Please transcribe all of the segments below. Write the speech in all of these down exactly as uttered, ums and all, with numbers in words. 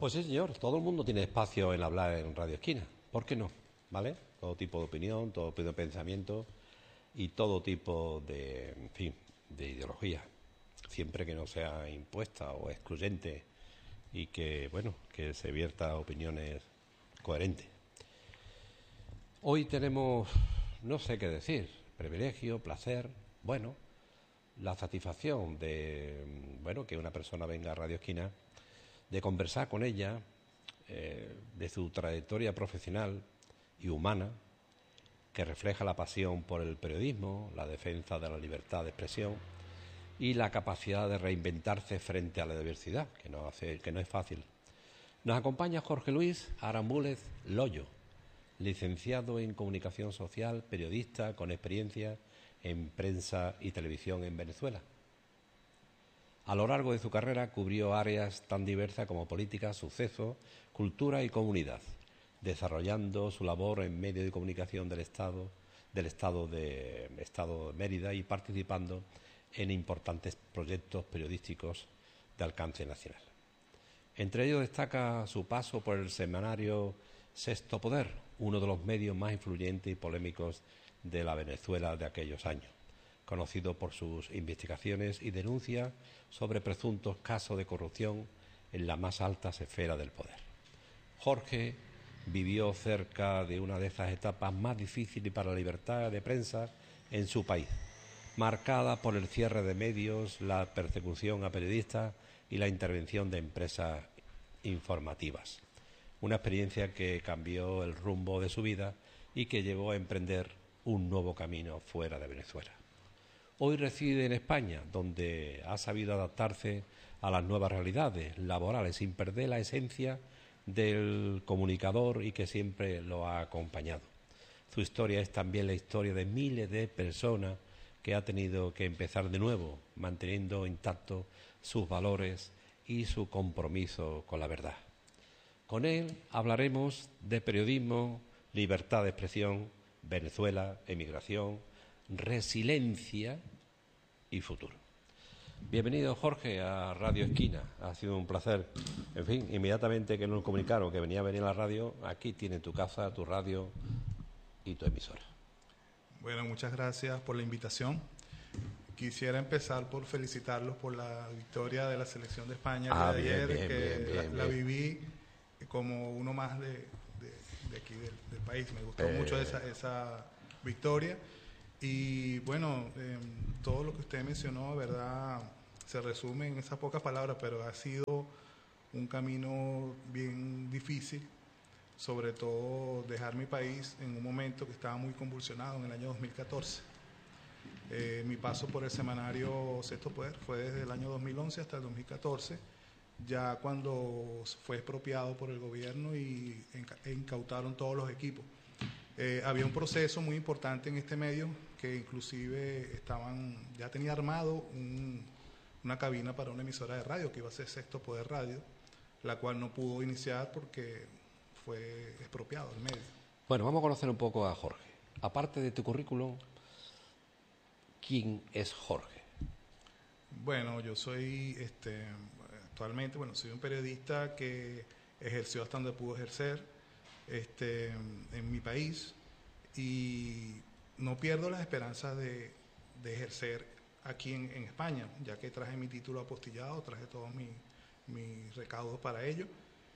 Pues sí, señor, todo el mundo tiene espacio en hablar en Radio Esquina. ¿Por qué no? ¿Vale? Todo tipo de opinión, todo tipo de pensamiento y todo tipo de, en fin, de ideología. Siempre que no sea impuesta o excluyente y que, bueno, que se vierta opiniones coherentes. Hoy tenemos, no sé qué decir, privilegio, placer, bueno, la satisfacción de, bueno, que una persona venga a Radio Esquina, de conversar con ella eh, de su trayectoria profesional y humana, que refleja la pasión por el periodismo, la defensa de la libertad de expresión y la capacidad de reinventarse frente a la diversidad, que no, hace, que no es fácil. Nos acompaña Jorge Luis Arambúlez Loyo, licenciado en Comunicación Social, periodista con experiencia en prensa y televisión en Venezuela. A lo largo de su carrera cubrió áreas tan diversas como política, sucesos, cultura y comunidad, desarrollando su labor en medios de comunicación del Estado, del Estado de, Estado de Mérida y participando en importantes proyectos periodísticos de alcance nacional. Entre ellos destaca su paso por el semanario Sexto Poder, uno de los medios más influyentes y polémicos de la Venezuela de aquellos años, conocido por sus investigaciones y denuncias sobre presuntos casos de corrupción en las más altas esferas del poder. Jorge vivió cerca de una de esas etapas más difíciles para la libertad de prensa en su país, marcada por el cierre de medios, la persecución a periodistas y la intervención de empresas informativas. Una experiencia que cambió el rumbo de su vida y que llevó a emprender un nuevo camino fuera de Venezuela. Hoy reside en España, donde ha sabido adaptarse a las nuevas realidades laborales sin perder la esencia del comunicador y que siempre lo ha acompañado. Su historia es también la historia de miles de personas que ha tenido que empezar de nuevo, manteniendo intactos sus valores y su compromiso con la verdad. Con él hablaremos de periodismo, libertad de expresión, Venezuela, emigración, resiliencia y futuro. Bienvenido, Jorge, a Radio Esquina. Ha sido un placer. En fin, inmediatamente que nos comunicaron que venía a venir a la radio, aquí tiene tu casa, tu radio y tu emisora. Bueno, muchas gracias por la invitación. Quisiera empezar por felicitarlos por la victoria de la selección de España el ah, día de bien, ayer, bien, que bien, bien, la, bien. la viví como uno más de, de, de aquí del, del país. Me gustó eh... mucho esa, esa victoria. Y bueno, eh, todo lo que usted mencionó, verdad, se resume en esas pocas palabras, pero ha sido un camino bien difícil, sobre todo dejar mi país en un momento que estaba muy convulsionado, en el año dos mil catorce. Eh, mi paso por el semanario Sexto Poder fue desde el año dos mil once hasta el dos mil catorce, ya cuando fue expropiado por el gobierno y incautaron todos los equipos. Eh, había un proceso muy importante en este medio que inclusive estaban, ya tenía armado un, una cabina para una emisora de radio que iba a ser Sexto Poder Radio, la cual no pudo iniciar porque fue expropiado el medio. Bueno, vamos a conocer un poco a Jorge. Aparte de tu currículum, ¿quién es Jorge? Bueno, yo soy este, actualmente, bueno, soy un periodista que ejerció hasta donde pudo ejercer. Este, en mi país y no pierdo las esperanzas de, de ejercer aquí en, en España, ya que traje mi título apostillado, traje todos mis mi recaudos para ello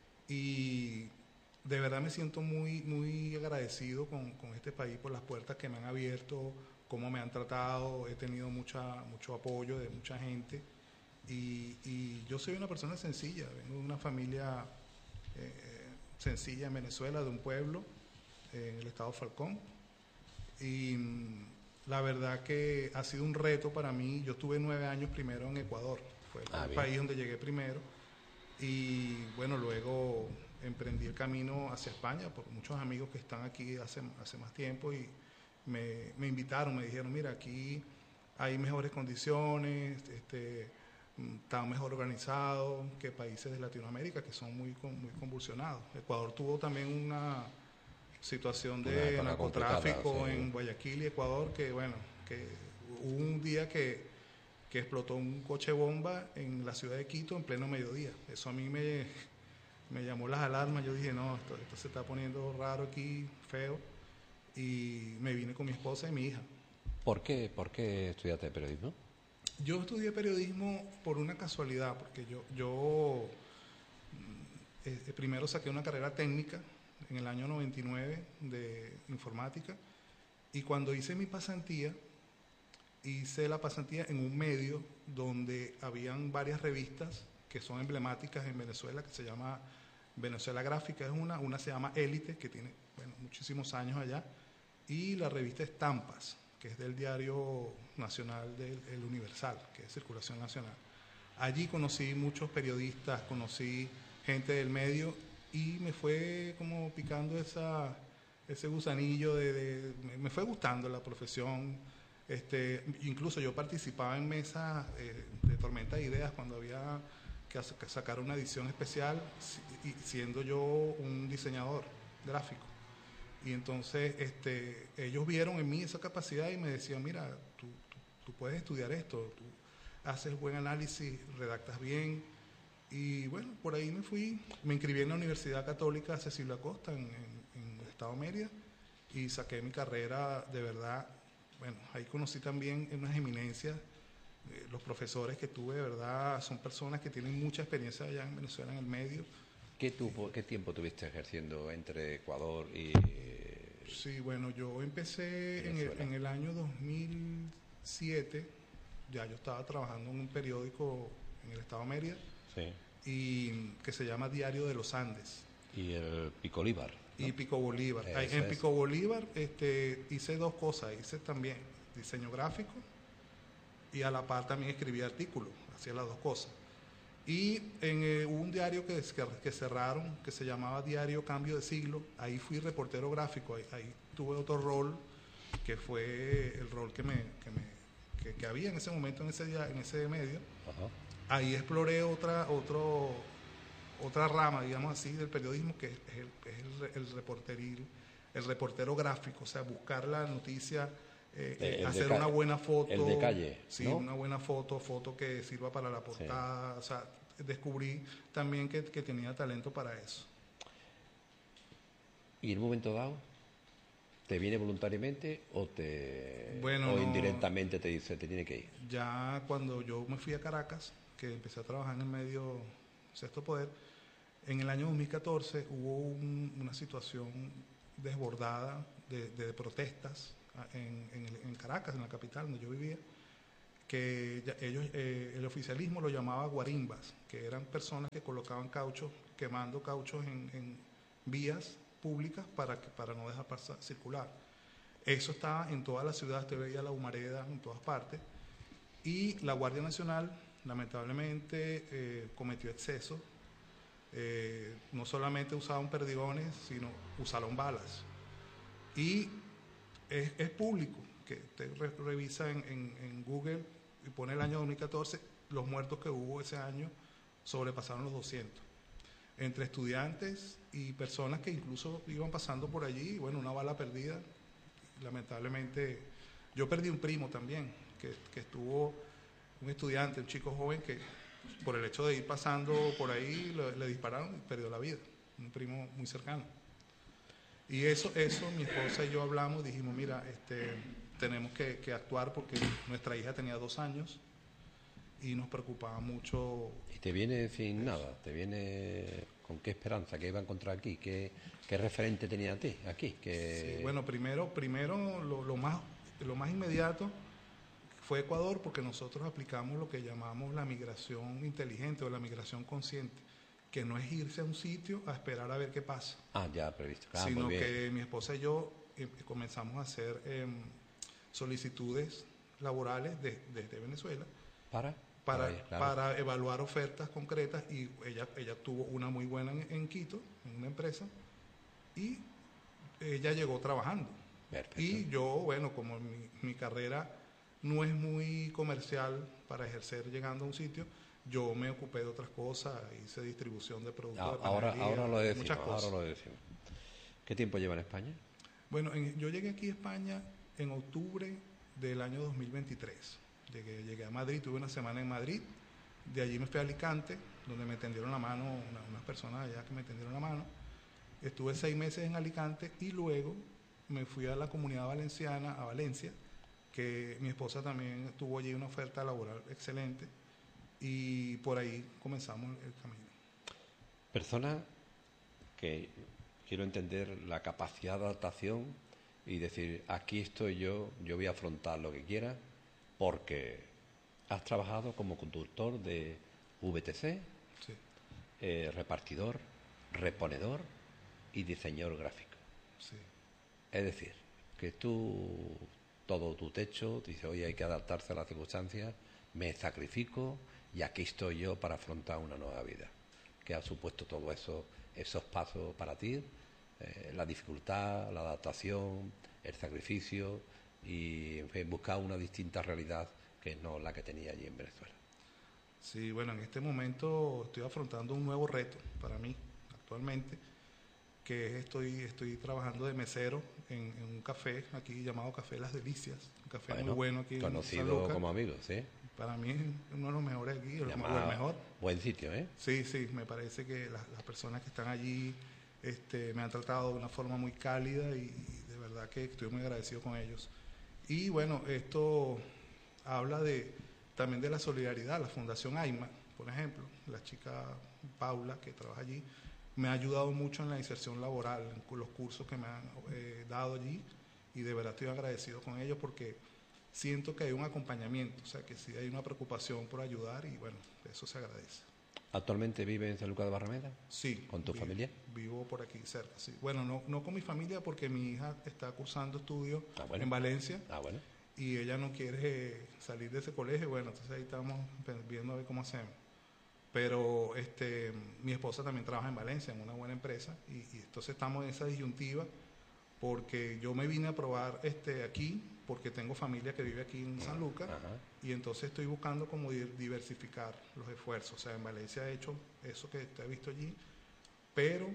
y de verdad me siento muy, muy agradecido con, con este país por las puertas que me han abierto, cómo me han tratado, he tenido mucha, mucho apoyo de mucha gente y, y yo soy una persona sencilla, vengo de una familia eh, sencilla en Venezuela, de un pueblo eh, en el estado Falcón y mmm, la verdad que ha sido un reto para mí. Yo estuve nueve años primero en Ecuador, fue ah, el bien. país donde llegué primero y bueno, luego emprendí el camino hacia España por muchos amigos que están aquí hace, hace más tiempo y me, me invitaron, me dijeron, mira, aquí hay mejores condiciones, este está mejor organizado que países de Latinoamérica que son muy, muy convulsionados. Ecuador tuvo también una situación de narcotráfico sí. en Guayaquil y Ecuador que bueno, que hubo un día que, que explotó un coche bomba en la ciudad de Quito en pleno mediodía. Eso a mí me, me llamó las alarmas, yo dije, no, esto, esto se está poniendo raro aquí, feo, y me vine con mi esposa y mi hija. ¿Por qué, por qué estudiaste periodismo? Yo estudié periodismo por una casualidad, porque yo, yo eh, primero saqué una carrera técnica en el año noventa y nueve de informática, y cuando hice mi pasantía, hice la pasantía en un medio donde habían varias revistas que son emblemáticas en Venezuela, que se llama Venezuela Gráfica, es una, una se llama Élite, que tiene bueno, muchísimos años allá, y la revista Estampas, que es del diario nacional del El Universal, que es Circulación Nacional. Allí conocí muchos periodistas, conocí gente del medio y me fue como picando esa, ese gusanillo, de, de me fue gustando la profesión. Este, incluso yo participaba en mesas eh, de Tormenta de Ideas cuando había que, que sacar una edición especial, si, siendo yo un diseñador gráfico. Y entonces este, ellos vieron en mí esa capacidad y me decían, mira, tú, tú, tú puedes estudiar esto, tú haces buen análisis, redactas bien. Y bueno, por ahí me fui, me inscribí en la Universidad Católica Cecilio Acosta en, en, en el estado Mérida y saqué mi carrera de verdad. Bueno, ahí conocí también unas eminencias, eh, los profesores que tuve, de verdad, son personas que tienen mucha experiencia allá en Venezuela en el medio. ¿Qué, tuvo, ¿Qué tiempo tuviste ejerciendo entre Ecuador y...? Sí, bueno, yo empecé en el, en el año dos mil siete, ya yo estaba trabajando en un periódico en el estado de Mérida, sí. y que se llama Diario de los Andes. Y el Pico Bolívar, ¿no? Y Pico Bolívar. Eso en es. Pico Bolívar este, hice dos cosas, hice también diseño gráfico y a la par también escribí artículos, hacía las dos cosas. Y en eh, un diario que, que, que cerraron, que se llamaba Diario Cambio de Siglo, ahí fui reportero gráfico, ahí, ahí tuve otro rol, que fue el rol que, me, que, me, que, que había en ese momento en ese, en ese medio. Ajá. Ahí exploré otra, otro, otra rama, digamos así, del periodismo, que es el, es el, el, reporteril, el reportero gráfico, o sea, buscar la noticia, eh, hacer una buena foto. El de calle, Sí, ¿no? una buena foto, foto que sirva para la portada, sí. O sea, descubrí también que, que tenía talento para eso. ¿Y en un momento dado te viene voluntariamente o te bueno, o indirectamente te dice te tiene que ir? Ya cuando yo me fui a Caracas, que empecé a trabajar en el medio Sexto Poder, en el año dos mil catorce hubo un, una situación desbordada de, de protestas en, en, el, en Caracas, en la capital donde yo vivía, que ya ellos, eh, el oficialismo lo llamaba guarimbas, que eran personas que colocaban cauchos, quemando cauchos en, en vías públicas para, que, para no dejar pasar, circular. Eso estaba en toda la ciudad, te veía la humareda en todas partes, y la Guardia Nacional lamentablemente eh, cometió excesos, eh, no solamente usaban perdigones, sino usaron balas. Y es, es público, que usted re, revisa en, en, en Google y pone el año dos mil catorce, los muertos que hubo ese año sobrepasaron los doscientos. Entre estudiantes y personas que incluso iban pasando por allí, bueno, una bala perdida. Lamentablemente, yo perdí un primo también, que, que estuvo, un estudiante, un chico joven que por el hecho de ir pasando por ahí le, le dispararon y perdió la vida, un primo muy cercano. Y eso, eso mi esposa y yo hablamos, dijimos, mira, este, tenemos que, que actuar porque nuestra hija tenía dos años y nos preocupaba mucho. ¿Y te viene sin nada? ¿Te viene con qué esperanza? ¿Qué iba a encontrar aquí? ¿Qué, qué referente tenía a ti aquí? ¿Qué... Sí, bueno, primero, primero lo, lo, más, lo más inmediato fue Ecuador, porque nosotros aplicamos lo que llamamos la migración inteligente o la migración consciente, que no es irse a un sitio a esperar a ver qué pasa. Ah, ya previsto. Ah, sino que mi esposa y yo eh, comenzamos a hacer eh, solicitudes laborales de, desde Venezuela. ¿Para? Para, Ahí, claro. para evaluar ofertas concretas, y ella, ella tuvo una muy buena en, en Quito, en una empresa, y ella llegó trabajando. Perfecto. Y yo, bueno, como mi, mi carrera no es muy comercial para ejercer llegando a un sitio, yo me ocupé de otras cosas, hice distribución de productos Ah, de ahora, ahora lo decimos, muchas cosas. ahora lo decimos. ¿Qué tiempo lleva en España? Bueno, en, yo llegué aquí a España en octubre del año dos mil veintitrés. Llegué, llegué a Madrid, tuve una semana en Madrid, de allí me fui a Alicante, donde me tendieron la mano, una, unas personas allá que me tendieron la mano. Estuve seis meses en Alicante y luego me fui a la Comunidad Valenciana, a Valencia, que mi esposa también tuvo allí una oferta laboral excelente y por ahí comenzamos el camino. Personas que quiero entender la capacidad de adaptación y decir, aquí estoy yo, yo voy a afrontar lo que quiera, porque has trabajado como conductor de V T C, Sí. eh, repartidor, reponedor y diseñador gráfico. Sí. Es decir, que tú, todo tu techo, dices, oye, hay que adaptarse a las circunstancias, me sacrifico y aquí estoy yo para afrontar una nueva vida. ¿Qué ha supuesto todo eso, esos pasos para ti? Eh, la dificultad, la adaptación, el sacrificio y, en fin, buscar una distinta realidad que no la que tenía allí en Venezuela. Sí, bueno, en este momento estoy afrontando un nuevo reto para mí actualmente, que es estoy, estoy trabajando de mesero en, en un café aquí llamado Café Las Delicias, un café Bueno, muy bueno aquí en San conocido Lucas. como amigo, ¿sí? Para mí es uno de los mejores aquí, o el Llamado, mejor. buen sitio, ¿eh? Sí, sí, me parece que las, las personas que están allí este, me han tratado de una forma muy cálida y, y de verdad que estoy muy agradecido con ellos. Y bueno, esto habla de también de la solidaridad. La Fundación AIMA, por ejemplo, la chica Paula que trabaja allí, me ha ayudado mucho en la inserción laboral, en los cursos que me han eh, dado allí y de verdad estoy agradecido con ellos porque siento que hay un acompañamiento, o sea que sí hay una preocupación por ayudar y bueno, eso se agradece. ¿Actualmente vive en San Lucas de Barrameda? Sí. ¿Con tu vi, familia? Vivo por aquí cerca, sí. Bueno, no, no con mi familia porque mi hija está cursando estudios Ah, bueno. en Valencia Ah, bueno. y ella no quiere salir de ese colegio, bueno, entonces ahí estamos viendo a ver cómo hacemos. Pero este, mi esposa también trabaja en Valencia, en una buena empresa, y, y entonces estamos en esa disyuntiva porque yo me vine a probar este, aquí, porque tengo familia que vive aquí en San Lucas, Ajá. y entonces estoy buscando como diversificar los esfuerzos. O sea, en Valencia he hecho eso que te he visto allí, pero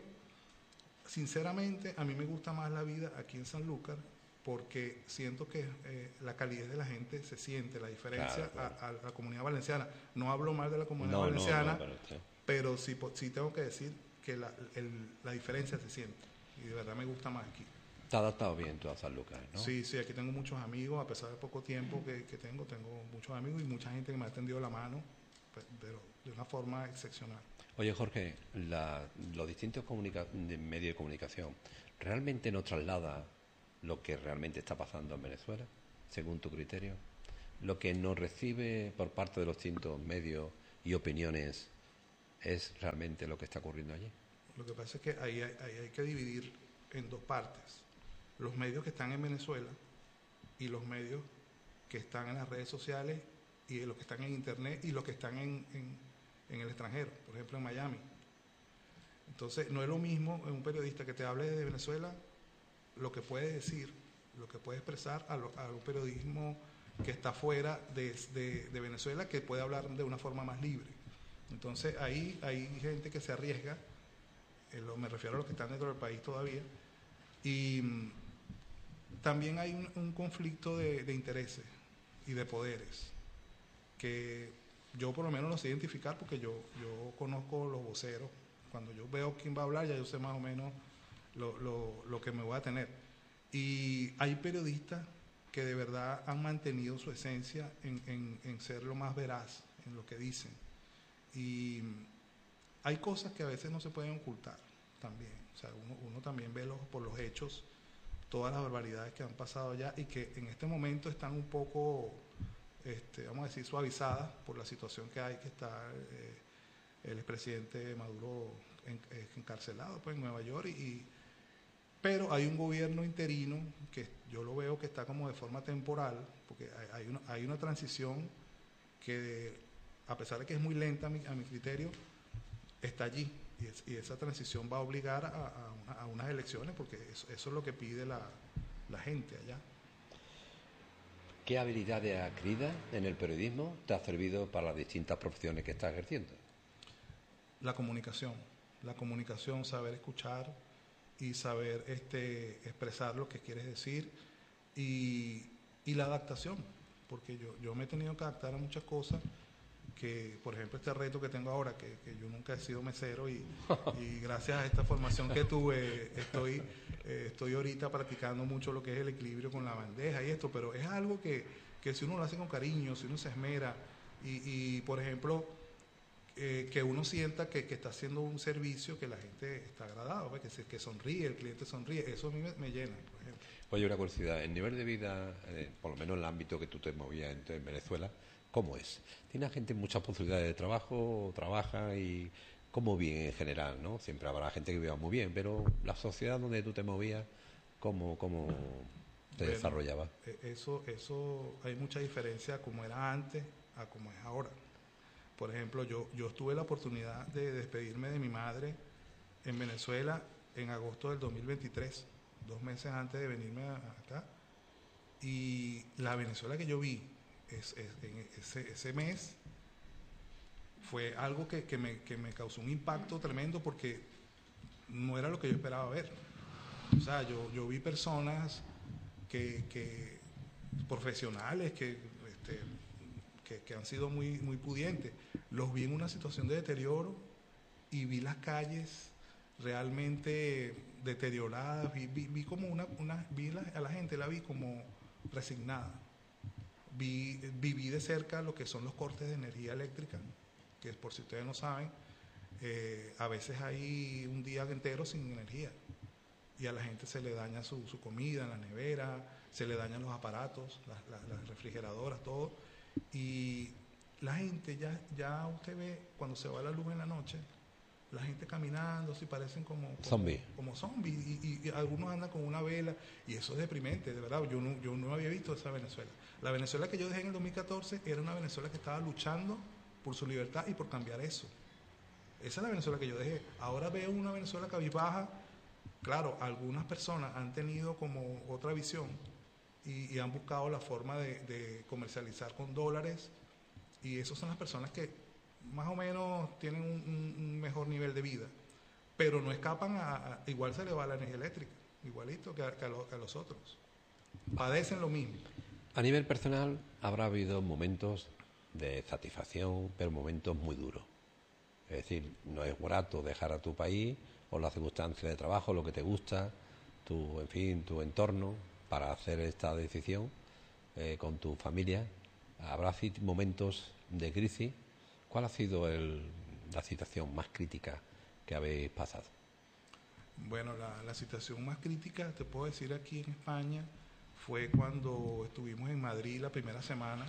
sinceramente a mí me gusta más la vida aquí en San Lucas porque siento que eh, la calidez de la gente se siente, la diferencia Claro, claro. A, a la comunidad valenciana. No hablo mal de la comunidad No, no, valenciana, no, pero sí. pero sí, sí tengo que decir que la, el, la diferencia se siente y de verdad me gusta más aquí. Te has adaptado bien tú a San Lucas, ¿no? Sí, sí, aquí tengo muchos amigos, a pesar de poco tiempo que, que tengo, tengo muchos amigos y mucha gente que me ha tendido la mano, pues, pero de una forma excepcional. Oye, Jorge, la, los distintos comunica- de medios de comunicación, ¿realmente nos traslada lo que realmente está pasando en Venezuela, según tu criterio? ¿Lo que nos recibe por parte de los distintos medios y opiniones es realmente lo que está ocurriendo allí? Lo que pasa es que ahí hay, ahí hay que dividir en dos partes. Los medios que están en Venezuela y los medios que están en las redes sociales y los que están en internet y los que están en, en, en el extranjero, por ejemplo en Miami. Entonces no es lo mismo un periodista que te hable de Venezuela, lo que puede decir, lo que puede expresar a, lo, a un periodismo que está fuera de, de, de Venezuela, que puede hablar de una forma más libre. Entonces ahí hay gente que se arriesga, eh, lo, me refiero a los que están dentro del país todavía, y mm, también hay un, un conflicto de, de intereses y de poderes, que yo por lo menos los sé identificar porque yo, yo conozco los voceros. Cuando yo veo quién va a hablar, ya yo sé más o menos lo, lo, lo que me voy a tener. Y hay periodistas que de verdad han mantenido su esencia en, en, en ser lo más veraz en lo que dicen. Y hay cosas que a veces no se pueden ocultar también. O sea, uno, uno también ve los, por los hechos todas las barbaridades que han pasado allá y que en este momento están un poco, este, vamos a decir, suavizadas por la situación que hay, que está eh, el expresidente Maduro en, eh, encarcelado pues, en Nueva York. Y, pero hay un gobierno interino que yo lo veo que está como de forma temporal, porque hay, hay, una, hay una transición que, a pesar de que es muy lenta a mi, a mi criterio, está allí. Y, es, y esa transición va a obligar a, a, una, a unas elecciones, porque eso, eso es lo que pide la, la gente allá. ¿Qué habilidades adquiridas en el periodismo te ha servido para las distintas profesiones que estás ejerciendo? La comunicación. La comunicación, saber escuchar y saber este, expresar lo que quieres decir y, y la adaptación, porque yo, yo me he tenido que adaptar a muchas cosas que, por ejemplo, este reto que tengo ahora, que, que yo nunca he sido mesero y, y gracias a esta formación que tuve, estoy, eh, estoy ahorita practicando mucho lo que es el equilibrio con la bandeja y esto, pero es algo que, que si uno lo hace con cariño, si uno se esmera y, y por ejemplo, eh, que uno sienta que, que está haciendo un servicio, que la gente está agradado, ¿ves? Que, se, que sonríe, el cliente sonríe, eso a mí me, me llena, por ejemplo. Oye, una curiosidad, el nivel de vida, eh, por lo menos en el ámbito que tú te movías en, en Venezuela, ¿cómo es? ¿Tiene la gente muchas posibilidades de trabajo, trabaja y cómo vive en general, ¿no? Siempre habrá gente que viva muy bien, pero la sociedad donde tú te movías, ¿cómo, cómo te Bueno, desarrollaba? Eso, eso, hay mucha diferencia como era antes a como es ahora. Por ejemplo, yo, yo tuve la oportunidad de despedirme de mi madre en Venezuela en agosto del dos mil veintitrés, dos meses antes de venirme a, acá. Y la Venezuela que yo vi es, es, en ese, ese mes fue algo que, que, me, que me causó un impacto tremendo porque no era lo que yo esperaba ver. O sea, yo, yo vi personas que, que profesionales que, este, que, que han sido muy, muy pudientes. Los vi en una situación de deterioro y vi las calles realmente deterioradas. Vi, vi, vi como una, una vi la, a la gente la vi como resignada. Vi, viví de cerca lo que son los cortes de energía eléctrica, que por si ustedes no saben, eh, a veces hay un día entero sin energía y a la gente se le daña su, su comida en la nevera, se le dañan los aparatos, las, las, las refrigeradoras, todo. Y la gente ya, ya usted ve cuando se va la luz en la noche, la gente caminando, así parecen como, como zombies. Como zombies y, y, y algunos andan con una vela y eso es deprimente, de verdad. Yo no, yo no había visto esa Venezuela. La Venezuela que yo dejé en el dos mil catorce era una Venezuela que estaba luchando por su libertad y por cambiar eso. Esa es la Venezuela que yo dejé. Ahora veo una Venezuela cabizbaja. Claro, algunas personas han tenido como otra visión y, y han buscado la forma de, de comercializar con dólares y esas son las personas que más o menos tienen un, un, un mejor nivel de vida, pero no escapan a, a, igual se le va la energía eléctrica, igualito que a, que a, lo, que a los otros. Padecen lo mismo. A nivel personal habrá habido momentos de satisfacción, pero momentos muy duros. Es decir, no es grato dejar a tu país o las circunstancias de trabajo, lo que te gusta, tu, en fin, tu entorno, para hacer esta decisión eh, con tu familia. Habrá momentos de crisis. ¿Cuál ha sido el, la situación más crítica que habéis pasado? Bueno, la, la situación más crítica, te puedo decir aquí en España, fue cuando estuvimos en Madrid la primera semana,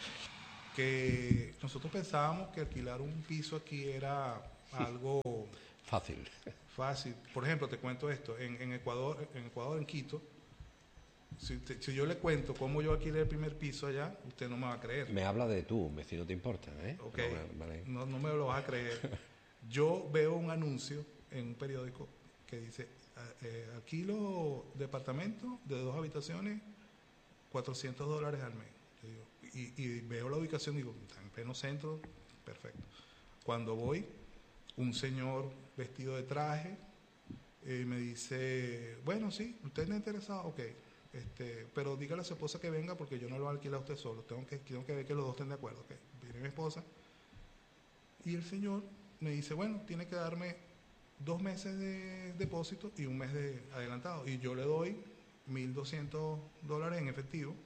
que nosotros pensábamos que alquilar un piso aquí era algo fácil. Fácil. Por ejemplo, te cuento esto, en, en Ecuador, en Ecuador, en Quito, si, te, si yo le cuento cómo yo alquilé el primer piso allá, usted no me va a creer. Me habla de tú, si no te importa, ¿eh? Ok, no, vale. no, no me lo vas a creer. Yo veo un anuncio en un periódico que dice, eh, alquilo departamento de dos habitaciones, cuatrocientos dólares al mes. Digo, y, y veo la ubicación, digo, está en pleno centro, perfecto. Cuando voy, un señor vestido de traje eh, me dice, bueno, sí, ¿usted está interesado? Ok, este, pero dígale a su esposa que venga porque yo no lo alquilo a usted solo, tengo que, tengo que ver que los dos estén de acuerdo. Okay. Viene mi esposa y el señor me dice, bueno, tiene que darme dos meses de depósito y un mes de adelantado y yo le doy mil doscientos dólares en efectivo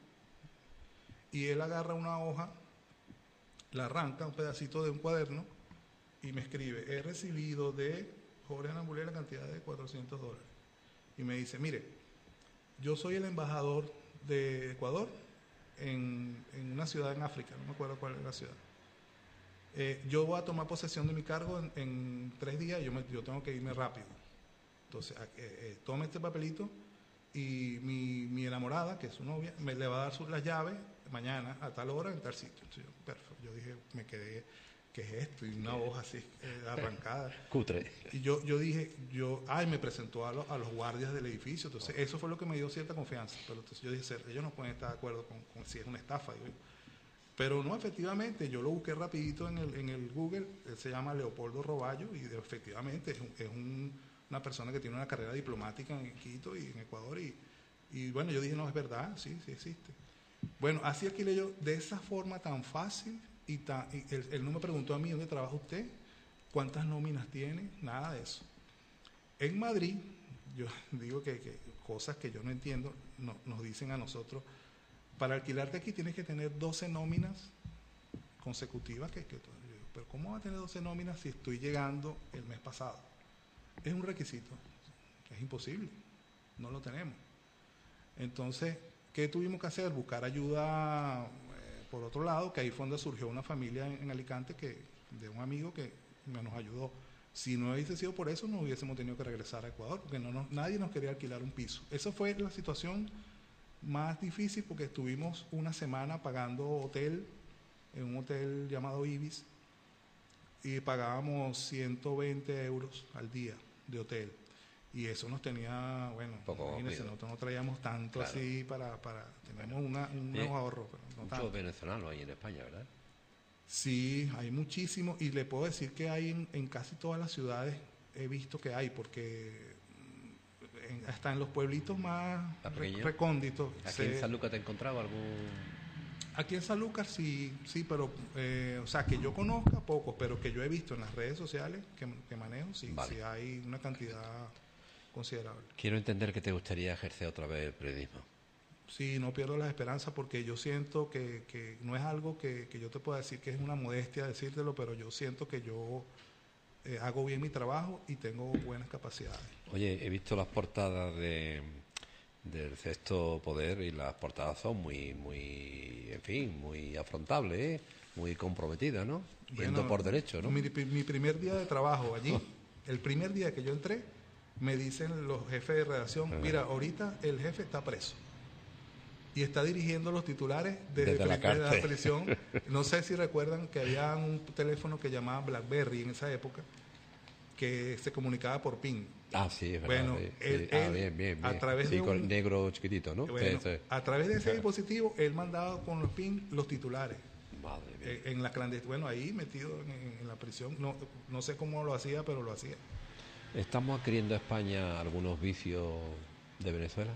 y él agarra una hoja, la arranca, un pedacito de un cuaderno y me escribe, he recibido de Jorge Anambulé la cantidad de cuatrocientos dólares. Y me dice, mire, yo soy el embajador de Ecuador en, en una ciudad en África, no me acuerdo cuál es la ciudad. Eh, yo voy a tomar posesión de mi cargo en, en tres días y yo, me, yo tengo que irme rápido. Entonces, eh, eh, tome este papelito y mi, mi enamorada, que es su novia, me le va a dar su, las llaves mañana a tal hora en tal sitio. Entonces, yo, perfecto. Yo dije, me quedé... ¿qué es esto? Y una hoja así eh, arrancada. Cutre. Y yo, yo dije, yo, ay, me presentó a, lo, a los guardias del edificio. Entonces, oh. Eso fue lo que me dio cierta confianza. Pero entonces yo dije, ellos no pueden estar de acuerdo con, con si es una estafa. Digo. Pero no, efectivamente, yo lo busqué rapidito en el, en el Google. Él se llama Leopoldo Roballo y efectivamente es, un, es un, una persona que tiene una carrera diplomática en Quito y en Ecuador. Y, y bueno, yo dije, no, es verdad, sí, sí existe. Bueno, así alquilé yo de esa forma tan fácil y, ta, y él, él no me preguntó a mí dónde trabaja usted, cuántas nóminas tiene, nada de eso. En Madrid, yo digo que, que cosas que yo no entiendo, no, nos dicen a nosotros, para alquilarte aquí tienes que tener doce nóminas consecutivas, que, que, pero ¿cómo va a tener doce nóminas si estoy llegando el mes pasado? Es un requisito, es imposible, no lo tenemos. Entonces, ¿qué tuvimos que hacer? Buscar ayuda eh, por otro lado, que ahí fue donde surgió una familia en, en Alicante que, de un amigo que me nos ayudó. Si no hubiese sido por eso, no hubiésemos tenido que regresar a Ecuador, porque no, no, nadie nos quería alquilar un piso. Esa fue la situación más difícil, porque estuvimos una semana pagando hotel, en un hotel llamado Ibis, y pagábamos ciento veinte euros al día de hotel. Y eso nos tenía, bueno, imagínense, nosotros no traíamos tanto claro. así para, para teníamos una, unos eh, ahorros. Pero no muchos tanto. venezolanos hay en España, ¿verdad? Sí, hay muchísimos, y le puedo decir que hay en, en casi todas las ciudades, he visto que hay, porque en, hasta en los pueblitos más re, recónditos. ¿Aquí se, en Sanlúcar te has encontrado algún...? Aquí en Sanlúcar sí, sí, pero, eh, o sea, que yo conozca pocos, pero que yo he visto en las redes sociales que, que manejo, sí, vale. sí hay una cantidad considerable. Quiero entender que te gustaría ejercer otra vez el periodismo. Sí, no pierdo las esperanzas porque yo siento que, que no es algo que, que yo te pueda decir que es una modestia decírtelo, pero yo siento que yo eh, hago bien mi trabajo y tengo buenas capacidades. Oye, he visto las portadas de del Sexto Poder y las portadas son muy, muy, en fin, muy afrontables, ¿eh? Muy comprometidas, ¿no? Yendo bueno, por derecho, ¿no? Mi, mi primer día de trabajo allí, el primer día que yo entré, me dicen los jefes de redacción, uh-huh. mira, ahorita el jefe está preso. Y está dirigiendo los titulares desde, desde, la, desde la prisión. No sé si recuerdan que había un teléfono que llamaba BlackBerry en esa época, que se comunicaba por ping. Ah, sí, es verdad. Bueno, sí, él, sí. Ah, él, bien, bien, bien. a través sí, de con un, el negro chiquitito, ¿no? Bueno, sí, sí. A través de ese claro. dispositivo, él mandaba con los ping los titulares. Madre mía. Eh, en la clandestina, bueno, ahí metido en, en, en la prisión. No, no sé cómo lo hacía, pero lo hacía. ¿Estamos adquiriendo a España algunos vicios de Venezuela?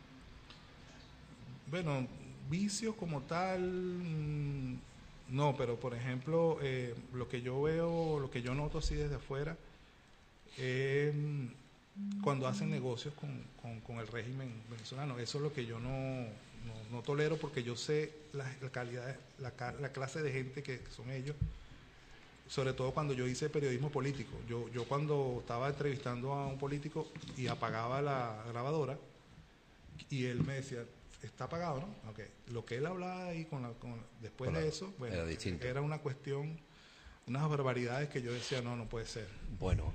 Bueno, vicios como tal, no, pero por ejemplo, eh, lo que yo veo, lo que yo noto así desde afuera, eh, cuando hacen negocios con, con, con el régimen venezolano, eso es lo que yo no, no, no tolero, porque yo sé la, la calidad, la, la clase de gente que, que son ellos, sobre todo cuando yo hice periodismo político. Yo, yo cuando estaba entrevistando a un político y apagaba la grabadora, y él me decía, está apagado, ¿no? Okay. Lo que él hablaba ahí con la, con, después con la, de eso, bueno, era, era una cuestión, unas barbaridades que yo decía, no, no puede ser. Bueno.